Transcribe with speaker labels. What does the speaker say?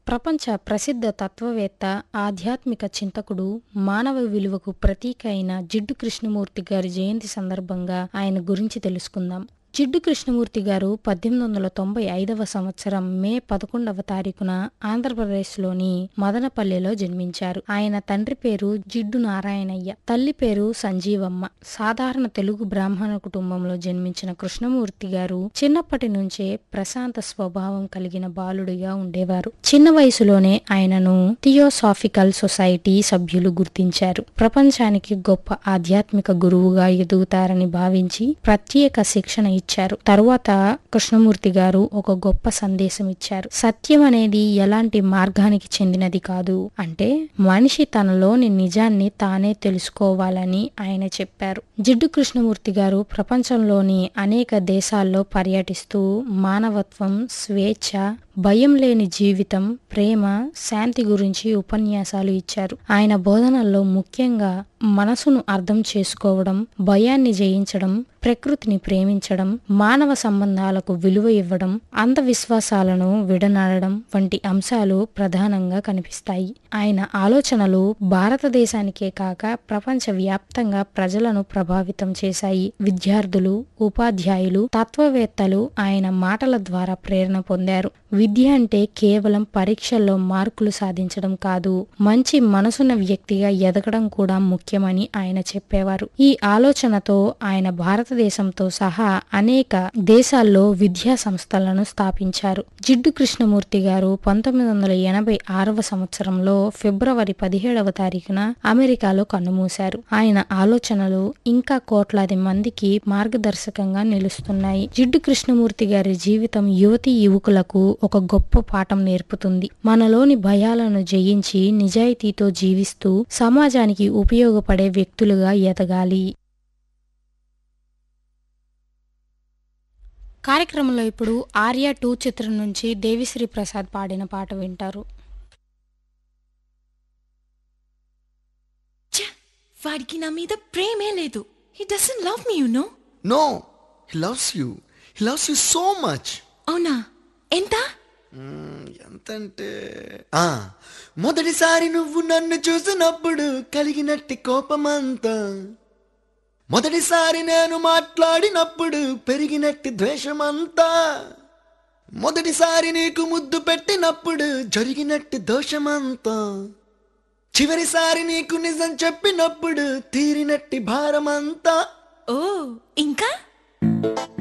Speaker 1: ప్రపంచ ప్రసిద్ధ తత్వవేత్త, ఆధ్యాత్మిక చింతకుడు, మానవ విలువకు ప్రతీక అయిన జిడ్డు కృష్ణమూర్తి గారి జయంతి సందర్భంగా ఆయన గురించి తెలుసుకుందాం. జిడ్డు కృష్ణమూర్తి గారు 1895 సంవత్సరం మే 11వ తారీఖున ఆంధ్రప్రదేశ్లోని మదనపల్లెలో జన్మించారు. ఆయన తండ్రి పేరు జిడ్డు నారాయణయ్య, తల్లి పేరు సంజీవమ్మ. సాధారణ తెలుగు బ్రాహ్మణ కుటుంబంలో జన్మించిన కృష్ణమూర్తి గారు చిన్నప్పటి నుంచే ప్రశాంత స్వభావం కలిగిన బాలుడిగా ఉండేవారు. చిన్న వయసులోనే ఆయనను థియోసాఫికల్ సొసైటీ సభ్యులు గుర్తించారు. ప్రపంచానికి గొప్ప ఆధ్యాత్మిక గురువుగా ఎదుగుతారని భావించి ప్రత్యేక శిక్షణ ఇచ్చారు. తరువాత కృష్ణమూర్తి గారు ఒక గొప్ప సందేశం ఇచ్చారు. సత్యం అనేది ఎలాంటి మార్గానికి చెందినది కాదు, అంటే మనిషి తనలోని నిజాన్ని తానే తెలుసుకోవాలని ఆయన చెప్పారు. జిడ్డు కృష్ణమూర్తి గారు ప్రపంచంలోని అనేక దేశాల్లో పర్యటిస్తూ మానవత్వం, స్వేచ్ఛ, భయం లేని జీవితం, ప్రేమ, శాంతి గురించి ఉపన్యాసాలు ఇచ్చారు. ఆయన బోధనల్లో ముఖ్యంగా మనసును అర్థం చేసుకోవడం, భయాన్ని జయించడం, ప్రకృతిని ప్రేమించడం, మానవ సంబంధాలకు విలువ ఇవ్వడం, అంధవిశ్వాసాలను విడనాడడం వంటి అంశాలు ప్రధానంగా కనిపిస్తాయి. ఆయన ఆలోచనలు భారతదేశానికే కాక ప్రపంచ వ్యాప్తంగా ప్రజలను ప్రభావితం చేశాయి. విద్యార్థులు, ఉపాధ్యాయులు, తత్వవేత్తలు ఆయన మాటల ద్వారా ప్రేరణ పొందారు. విద్య అంటే కేవలం పరీక్షల్లో మార్కులు సాధించడం కాదు, మంచి మనసున్న వ్యక్తిగా ఎదగడం కూడా ముఖ్యమని ఆయన చెప్పేవారు. ఈ ఆలోచనతో ఆయన భారతదేశంతో సహా అనేక దేశాల్లో విద్యా సంస్థలను స్థాపించారు. జిడ్డు కృష్ణమూర్తి గారు 1986 సంవత్సరంలో ఫిబ్రవరి 17వ తారీఖున అమెరికాలో కన్నుమూశారు. ఆయన ఆలోచనలు ఇంకా కోట్లాది మందికి మార్గదర్శకంగా నిలుస్తున్నాయి. జిడ్డు కృష్ణమూర్తి గారి జీవితం యువతీ యువకులకు ఒక గొప్ప పాఠం నేర్పుతుంది. మనలోని భయాలను జయించి నిజాయితీతో జీవిస్తూ సమాజానికి ఉపయోగపడే వ్యక్తులుగా ఎదగాలి. కార్యక్రమంలో ఇప్పుడు ఆర్య 2 చిత్రం నుంచి దేవిశ్రీ ప్రసాద్ పాడిన పాట వింటారు.
Speaker 2: వాడికి నా మీద ప్రేమే లేదు. He doesn't love me, you know.
Speaker 3: No, he loves you. He loves you so much.
Speaker 2: అవునా? ఎంత?
Speaker 3: ఎంతంటే మొదటిసారి నువ్వు నన్ను చూసినప్పుడు కలిగినట్టి కోపమంతా, మొదటిసారి నేను మాట్లాడినప్పుడు పెరిగినట్టి ద్వేషమంతా, మొదటిసారి నీకు ముద్దు పెట్టినప్పుడు జరిగినట్టి దోషమంతా, చివరిసారి నీకు నిజం చెప్పినప్పుడు తీరినట్టి భారమంతా.
Speaker 2: ఓ ఇంకా